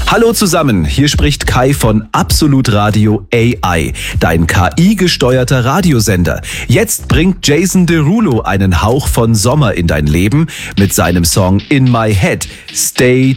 Hallo zusammen, hier spricht Kai von Absolut Radio AI, dein KI-gesteuerter Radiosender. Jetzt bringt Jason Derulo einen Hauch von Sommer in dein Leben mit seinem Song In My Head. Stay